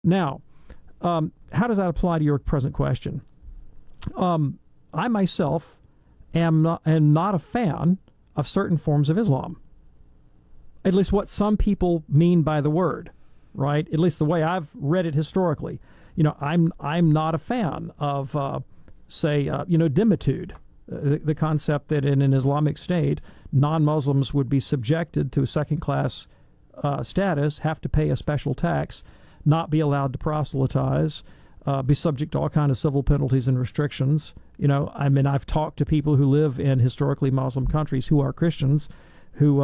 Now, how does that apply to your present question? I myself am not a fan of certain forms of Islam. At least what some people mean by the word, right? At least the way I've read it historically. I'm not a fan of, dhimmitude, the concept that in an Islamic state, non-Muslims would be subjected to a second-class status, have to pay a special tax, not be allowed to proselytize, be subject to all kinds of civil penalties and restrictions. I've talked to people who live in historically Muslim countries who are Christians, who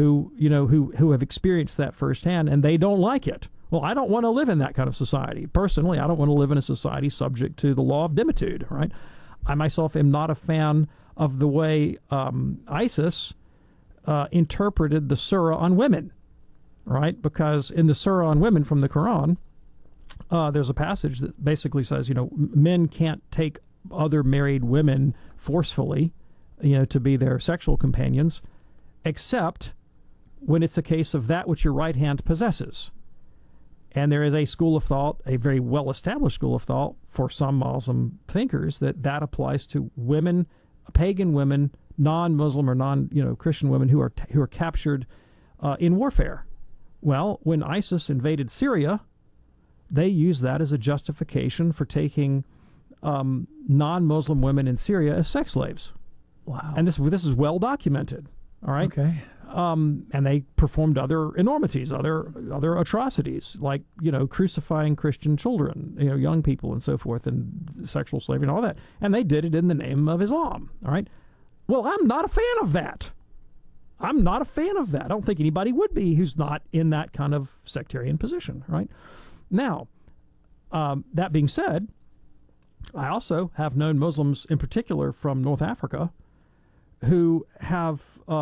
have experienced that firsthand, and they don't like it. Well, I don't want to live in that kind of society. Personally, I don't want to live in a society subject to the law of dhimmitude, right? I myself am not a fan of the way ISIS interpreted the surah on women, right? Because in the surah on women from the Quran, there's a passage that basically says, men can't take other married women forcefully, to be their sexual companions, except when it's a case of that which your right hand possesses. And there is a school of thought, a very well-established school of thought for some Muslim thinkers, that applies to women, pagan women, non-Muslim or non-Christian women who are captured in warfare. Well, when ISIS invaded Syria, they used that as a justification for taking non-Muslim women in Syria as sex slaves. Wow. And this is well documented. All right. Okay. And they performed other enormities, other atrocities, like crucifying Christian children, young people, and so forth, and sexual slavery and all that. And they did it in the name of Islam. All right. Well, I'm not a fan of that. I don't think anybody would be who's not in that kind of sectarian position. Right. Now, that being said, I also have known Muslims, in particular from North Africa, who have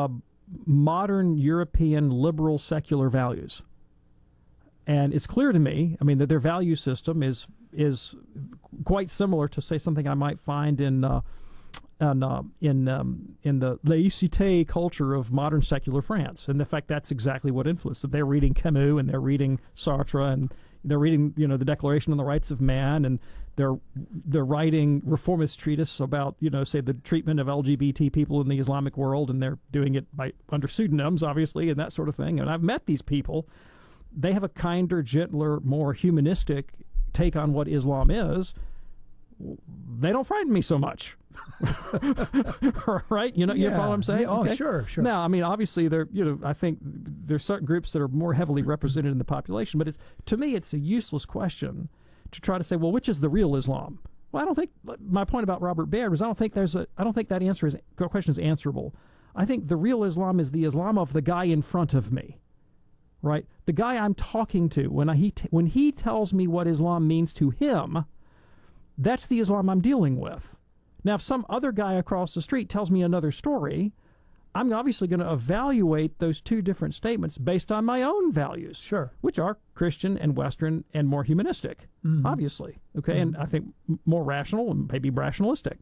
modern European liberal secular values. And it's clear to me, that their value system is quite similar to, say, something I might find in the laïcité culture of modern secular France. And in fact, that's exactly what influenced it. They're reading Camus, and they're reading Sartre, and they're reading, the Declaration on the Rights of Man, and they're writing reformist treatise about, say, the treatment of LGBT people in the Islamic world, and they're doing it under pseudonyms, obviously, and that sort of thing. And I've met these people. They have a kinder, gentler, more humanistic take on what Islam is. They don't frighten me so much. Right? You follow what I'm saying? Yeah, oh, okay. Sure. Now, obviously, I think there's certain groups that are more heavily represented in the population, but to me, it's a useless question to try to say, well, which is the real Islam? Well, I don't think, my point about Robert Baird was I don't think that question is answerable. I think the real Islam is the Islam of the guy in front of me, right? The guy I'm talking to, when he tells me what Islam means to him, that's the Islam I'm dealing with. Now, if some other guy across the street tells me another story, I'm obviously going to evaluate those two different statements based on my own values, sure, which are Christian and Western and more humanistic, obviously, okay, and I think more rational and maybe rationalistic.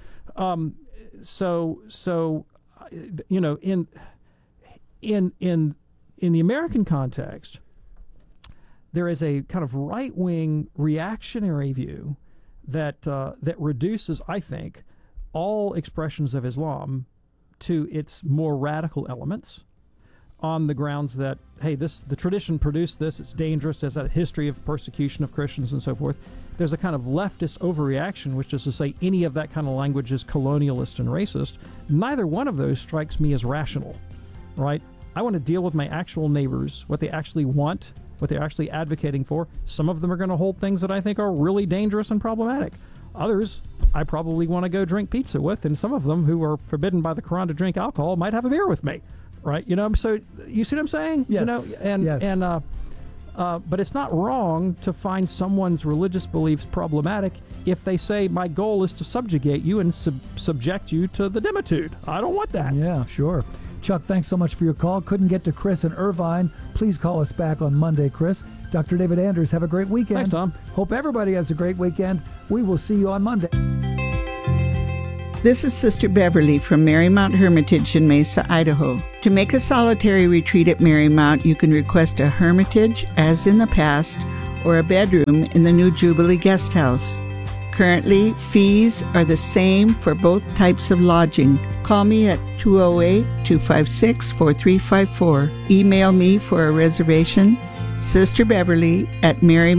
So in the American context, there is a kind of right-wing reactionary view that reduces, I think, all expressions of Islam to its more radical elements on the grounds that, hey, the tradition produced this, it's dangerous, there's a history of persecution of Christians and so forth. There's a kind of leftist overreaction, which is to say any of that kind of language is colonialist and racist. Neither one of those strikes me as rational, right? I want to deal with my actual neighbors, what they actually want, what they're actually advocating for. Some of them are going to hold things that I think are really dangerous and problematic. Others, I probably want to go drink pizza with, and some of them who are forbidden by the Quran to drink alcohol might have a beer with me, right? So you see what I'm saying? Yes. Yes. But it's not wrong to find someone's religious beliefs problematic if they say, my goal is to subjugate you and subject you to the dhimmitude. I don't want that. Yeah, sure. Chuck, thanks so much for your call. Couldn't get to Chris in Irvine. Please call us back on Monday, Chris. Dr. David Anders, have a great weekend. Thanks, Tom. Hope everybody has a great weekend. We will see you on Monday. This is Sister Beverly from Marymount Hermitage in Mesa, Idaho. To make a solitary retreat at Marymount, you can request a hermitage, as in the past, or a bedroom in the new Jubilee Guest House. Currently, fees are the same for both types of lodging. Call me at 208-256-4354. Email me for a reservation, Sister Beverly at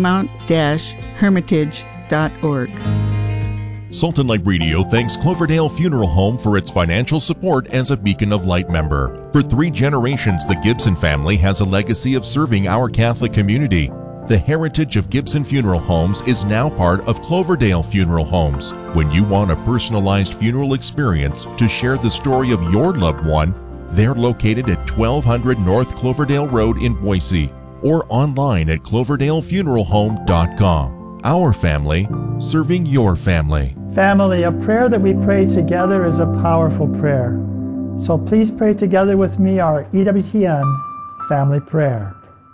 marymount-hermitage.org. Salt and Light Radio thanks Cloverdale Funeral Home for its financial support as a Beacon of Light member. For 3 generations, the Gibson family has a legacy of serving our Catholic community. The heritage of Gibson Funeral Homes is now part of Cloverdale Funeral Homes. When you want a personalized funeral experience to share the story of your loved one, they're located at 1200 North Cloverdale Road in Boise or online at cloverdalefuneralhome.com. Our family, serving your family. Family, a prayer that we pray together is a powerful prayer. So please pray together with me our EWTN family prayer.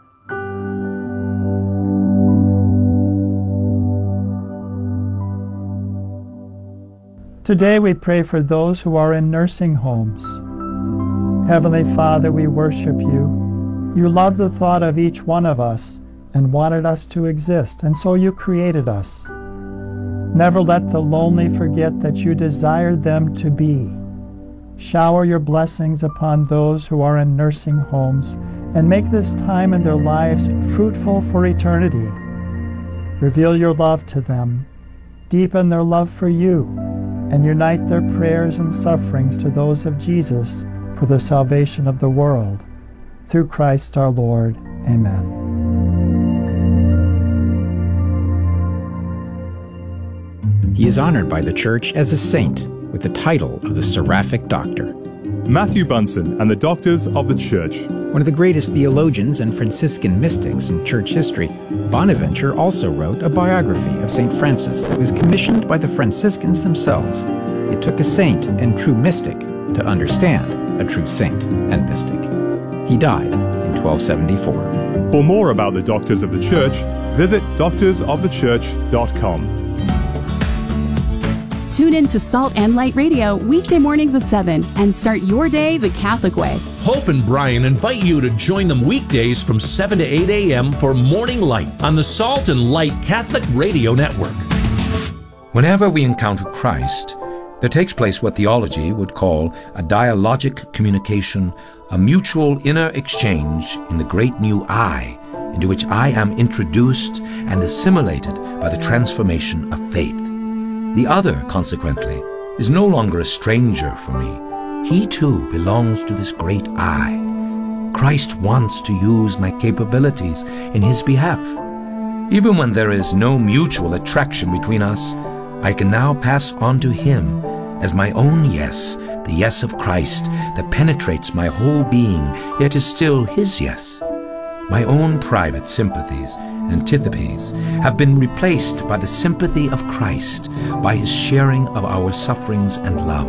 Today we pray for those who are in nursing homes. Heavenly Father, we worship you. You love the thought of each one of us and wanted us to exist, and so you created us. Never let the lonely forget that you desired them to be. Shower your blessings upon those who are in nursing homes and make this time in their lives fruitful for eternity. Reveal your love to them, deepen their love for you, and unite their prayers and sufferings to those of Jesus for the salvation of the world. Through Christ our Lord. Amen. He is honored by the Church as a saint with the title of the Seraphic Doctor. Matthew Bunson and the Doctors of the Church. One of the greatest theologians and Franciscan mystics in church history, Bonaventure also wrote a biography of St. Francis that was commissioned by the Franciscans themselves. It took a saint and true mystic to understand a true saint and mystic. He died in 1274. For more about the Doctors of the Church, visit doctorsofthechurch.com. Tune in to Salt and Light Radio weekday mornings at 7 and start your day the Catholic way. Hope and Brian invite you to join them weekdays from 7 to 8 a.m. for Morning Light on the Salt and Light Catholic Radio Network. Whenever we encounter Christ, there takes place what theology would call a dialogic communication, a mutual inner exchange in the great new I, into which I am introduced and assimilated by the transformation of faith. The other, consequently, is no longer a stranger for me. He too belongs to this great I. Christ wants to use my capabilities in his behalf. Even when there is no mutual attraction between us, I can now pass on to him as my own yes, the yes of Christ that penetrates my whole being, yet is still his yes. My own private sympathies, antipathies, have been replaced by the sympathy of Christ, by his sharing of our sufferings and love.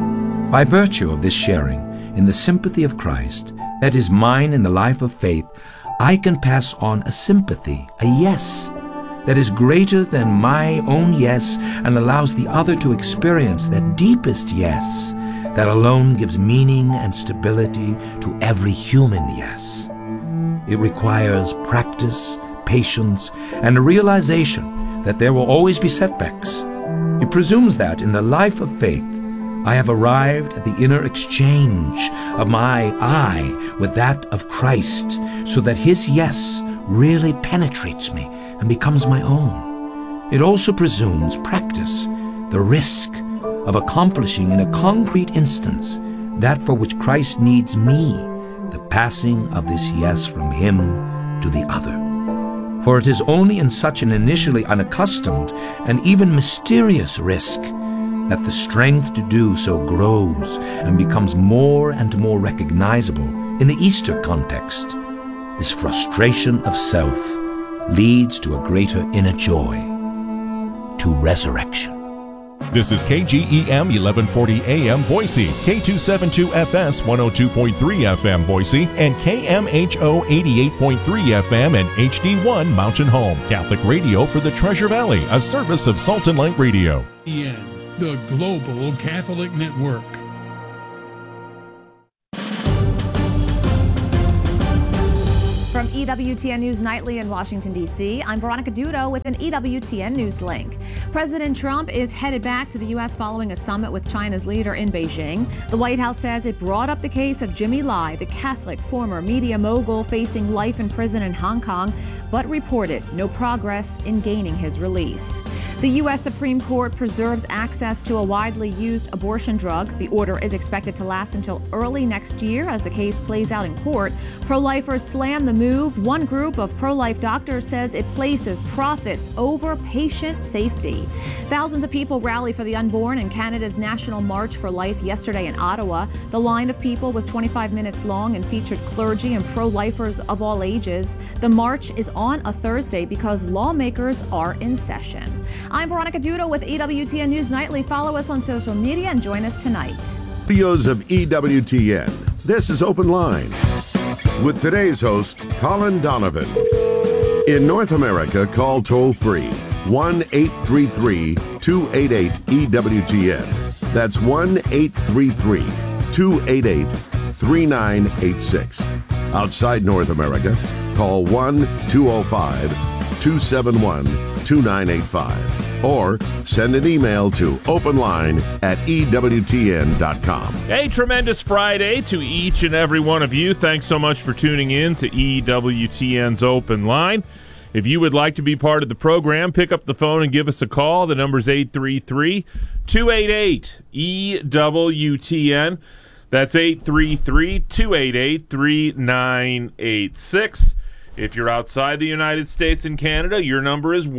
By virtue of this sharing in the sympathy of Christ that is mine in the life of faith, I can pass on a sympathy, a yes, that is greater than my own yes and allows the other to experience that deepest yes that alone gives meaning and stability to every human yes. It requires practice, patience, and a realization that there will always be setbacks. It presumes that in the life of faith, I have arrived at the inner exchange of my I with that of Christ, so that his yes really penetrates me and becomes my own. It also presumes practice, the risk of accomplishing in a concrete instance that for which Christ needs me, the passing of this yes from him to the other. For it is only in such an initially unaccustomed and even mysterious risk that the strength to do so grows and becomes more and more recognizable in the Easter context. This frustration of self leads to a greater inner joy, to resurrection. This is KGEM 1140 AM Boise, K272FS 102.3 FM Boise, and KMHO 88.3 FM and HD1 Mountain Home. Catholic radio for the Treasure Valley, a service of Salt and Light Radio. The Global Catholic Network. From EWTN EWTN News Nightly in Washington, D.C. I'm Veronica Dudo with an EWTN News link. President Trump is headed back to the U.S. following a summit with China's leader in Beijing. The White House says it brought up the case of Jimmy Lai, the Catholic former media mogul facing life in prison in Hong Kong, but reported no progress in gaining his release. The U.S. Supreme Court preserves access to a widely used abortion drug. The order is expected to last until early next year as the case plays out in court. Pro-lifers slam the move. One group of pro-life doctors says it places profits over patient safety. Thousands of people rally for the unborn in Canada's National March for Life yesterday in Ottawa. The line of people was 25 minutes long and featured clergy and pro-lifers of all ages. The march is on a Thursday because lawmakers are in session. I'm Veronica Dudo with EWTN News Nightly. Follow us on social media and join us tonight. Studios of EWTN. This is Open Line with today's host, Colin Donovan. In North America, call toll-free 1-833-288-EWTN. That's 1-833-288-3986. Outside North America, call 1-205-271-2985. Or send an email to openline@EWTN.com. A tremendous Friday to each and every one of you. Thanks so much for tuning in to EWTN's Open Line. If you would like to be part of the program, pick up the phone and give us a call. The number's 833-288-EWTN. That's 833-288-3986. If you're outside the United States and Canada, your number is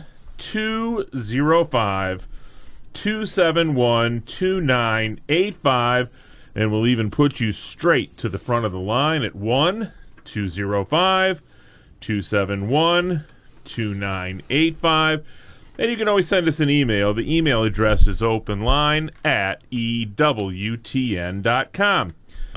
1-205-271-2985, and we'll even put you straight to the front of the line at 1-205-271-2985. And you can always send us an email. The email address is openline@EWTN.com.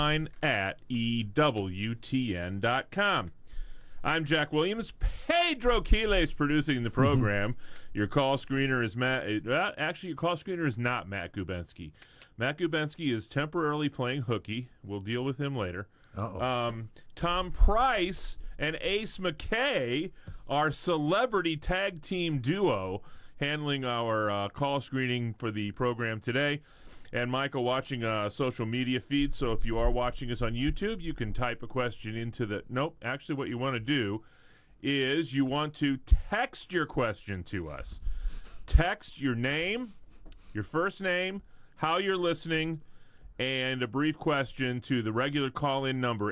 @EWTN.com. I'm Jack Williams. Pedro Quiles producing the program. Your call screener is your call screener is not Matt Gubensky. Matt Gubensky is temporarily playing hooky. We'll deal with him later. Tom Price and Ace McKay, our celebrity tag team duo, handling our call screening for the program today. And Michael watching a social media feed, so if you are watching us on YouTube, you can type a question into the... Nope, actually what you want to do is you want to text your question to us. Text your name, your first name, how you're listening, and a brief question to the regular call-in number,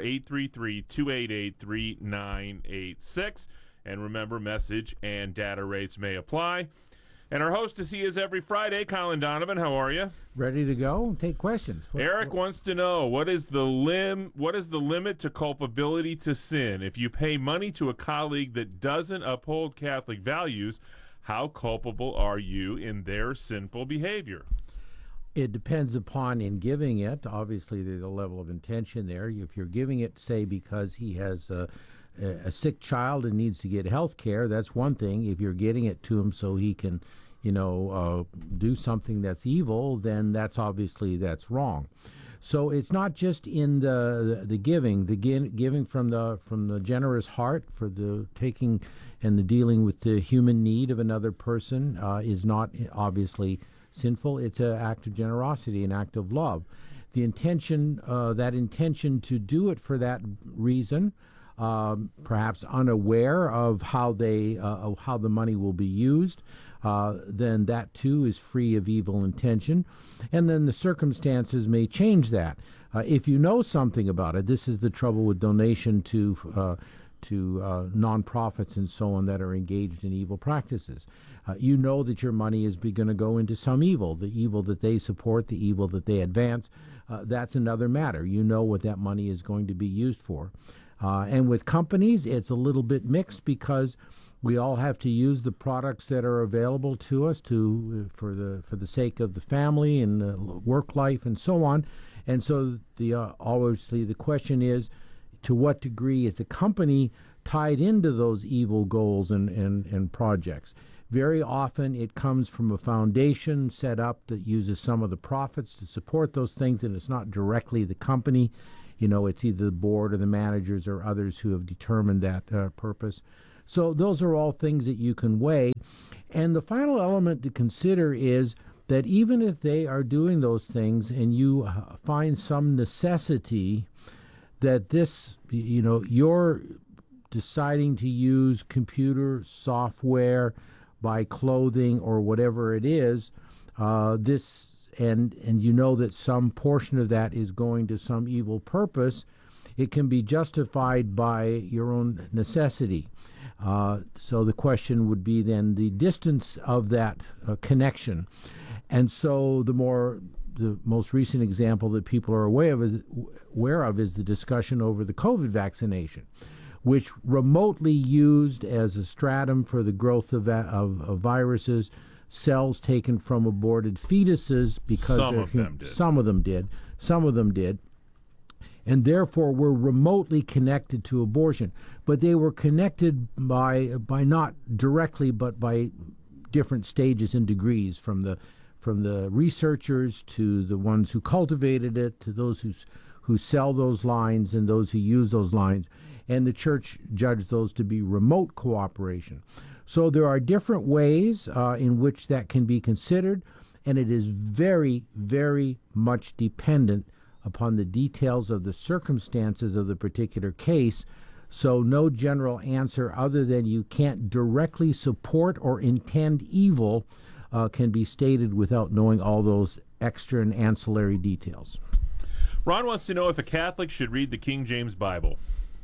833-288-3986. And remember, message and data rates may apply. And our host, as he is every Friday, Colin Donovan. How are you? Ready to go? Take questions. Eric wants to know, what is the limit to culpability to sin? If you pay money to a colleague that doesn't uphold Catholic values, how culpable are you in their sinful behavior? It depends upon in giving it. Obviously, there's a level of intention there. If you're giving it, say, because he has a sick child and needs to get health care, that's one thing. If you're getting it to him so he can, do something that's evil, then that's wrong. So it's not just in the giving, giving from the generous heart for the taking and the dealing with the human need of another person is not obviously sinful. It's an act of generosity, an act of love. The intention, that intention to do it for that reason, perhaps unaware of how the money will be used, then that too is free of evil intention. And then the circumstances may change that. If you know something about it, this is the trouble with donation to nonprofits and so on that are engaged in evil practices. You know that your money is going to go into some evil, the evil that they support, the evil that they advance. That's another matter. You know what that money is going to be used for. And with companies, it's a little bit mixed because we all have to use the products that are available to us for the sake of the family and the work life and so on. And so obviously the question is, to what degree is the company tied into those evil goals and projects? Very often it comes from a foundation set up that uses some of the profits to support those things, and it's not directly the company. it's either the board or the managers or others who have determined that purpose. So those are all things that you can weigh. And the final element to consider is that even if they are doing those things and you find some necessity that this, you're deciding to use computer software, buy clothing or whatever it is, and that some portion of that is going to some evil purpose, it can be justified by your own necessity. So the question would be then the distance of that connection. And so the most recent example that people are aware of is the discussion over the COVID vaccination, which remotely used as a stratum for the growth of viruses cells taken from aborted fetuses, because some of them did, and therefore were remotely connected to abortion. But they were connected by not directly, but by different stages and degrees, from the researchers to the ones who cultivated it, to those who sell those lines and those who use those lines. And the church judged those to be remote cooperation. So there are different ways in which that can be considered, and it is very, very much dependent upon the details of the circumstances of the particular case. So no general answer other than you can't directly support or intend evil can be stated without knowing all those extra and ancillary details. Ron wants to know if a Catholic should read the King James Bible.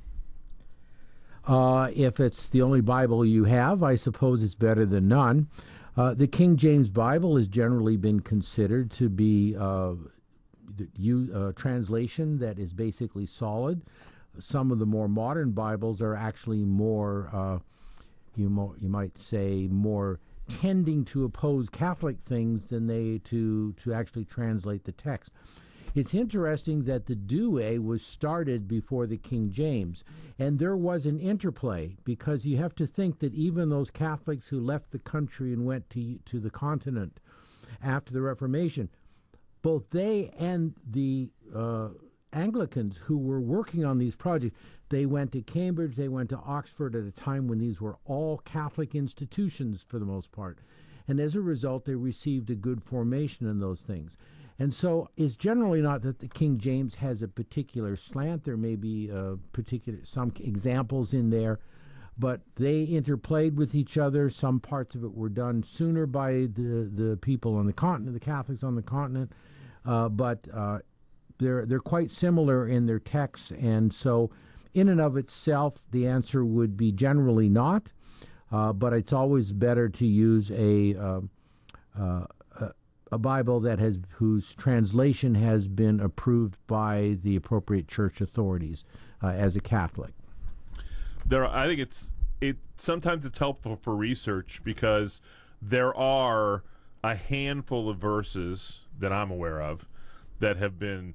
If it's the only Bible you have, I suppose it's better than none. The King James Bible has generally been considered to be a translation that is basically solid. Some of the more modern Bibles are actually more, you might say, more tending to oppose Catholic things than they to actually translate the text. It's interesting that the Douay was started before the King James, and there was an interplay, because you have to think that even those Catholics who left the country and went to the continent after the Reformation, both they and the Anglicans who were working on these projects, they went to Cambridge, they went to Oxford at a time when these were all Catholic institutions for the most part. And as a result, they received a good formation in those things. And so it's generally not that the King James has a particular slant. There may be some examples in there, but they interplayed with each other. Some parts of it were done sooner by the people on the continent, the Catholics on the continent, but they're quite similar in their texts. And so in and of itself, the answer would be generally not, but it's always better to use a Bible whose translation has been approved by the appropriate church authorities as a Catholic. I think sometimes it's helpful for research, because there are a handful of verses that I'm aware of that have been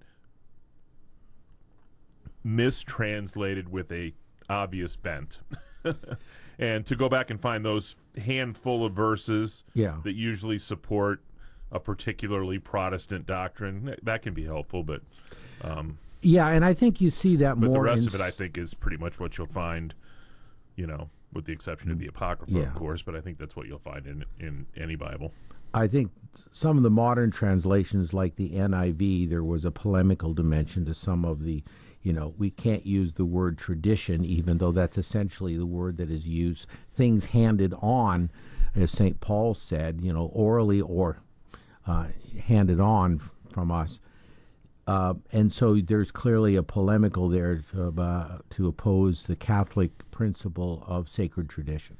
mistranslated with a obvious bent. And to go back and find those handful of verses that usually support a particularly Protestant doctrine, that can be helpful, but and I think you see that more. But the rest of it, I think, is pretty much what you'll find, with the exception of the Apocrypha, of course, but I think that's what you'll find in any Bible. I think some of the modern translations, like the NIV, there was a polemical dimension to some of the, we can't use the word tradition, even though that's essentially the word that is used, things handed on, as St. Paul said, orally or handed on from us. And so there's clearly a polemical there to oppose the Catholic principle of sacred tradition.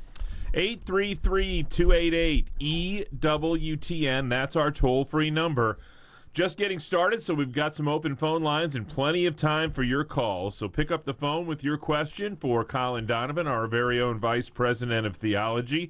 833-288-EWTN. That's our toll-free number. Just getting started, so we've got some open phone lines and plenty of time for your calls. So pick up the phone with your question for Colin Donovan, our very own Vice President of Theology.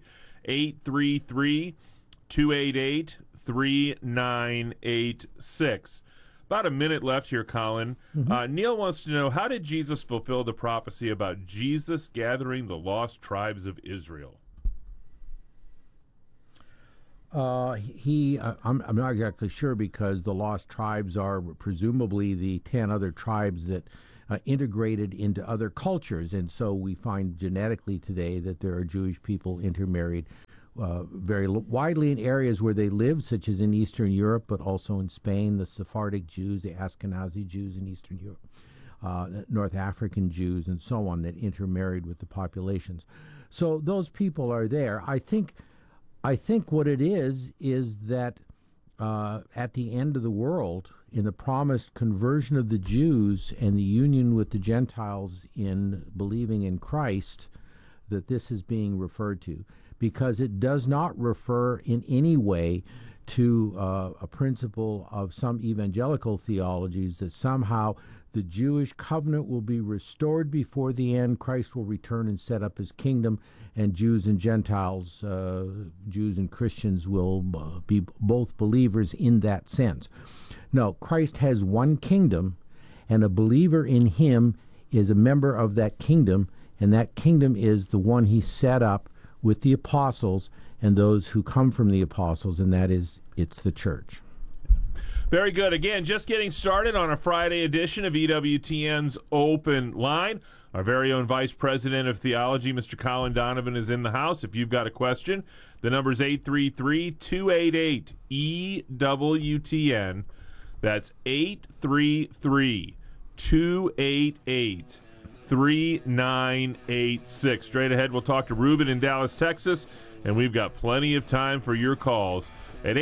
833-288-3986. About a minute left here, Colin. Neil wants to know, how did Jesus fulfill the prophecy about Jesus gathering the lost tribes of Israel? I'm not exactly sure, because the lost tribes are presumably the 10 other tribes that integrated into other cultures, and so we find genetically today that there are Jewish people intermarried very widely in areas where they live, such as in Eastern Europe, but also in Spain, the Sephardic Jews, the Ashkenazi Jews in Eastern Europe, North African Jews, and so on, that intermarried with the populations. So those people are there. I think what it is that at the end of the world, in the promised conversion of the Jews and the union with the Gentiles in believing in Christ, that this is being referred to, because it does not refer in any way to a principle of some evangelical theologies that somehow the Jewish covenant will be restored before the end, Christ will return and set up his kingdom, and Jews and Gentiles, Jews and Christians will be both believers in that sense. No, Christ has one kingdom, and a believer in him is a member of that kingdom, and that kingdom is the one he set up with the apostles and those who come from the apostles, and that is, it's the church. Very good. Again, just getting started on a Friday edition of EWTN's Open Line. Our very own Vice President of Theology, Mr. Colin Donovan, is in the house. If you've got a question, the number is 833-288-EWTN. That's 833-288-3986. Straight ahead, we'll talk to Ruben in Dallas, Texas, and we've got plenty of time for your calls at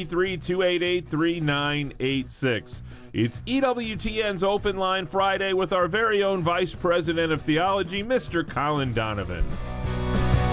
833-288-3986. It's EWTN's Open Line Friday with our very own Vice President of Theology, Mr. Colin Donovan.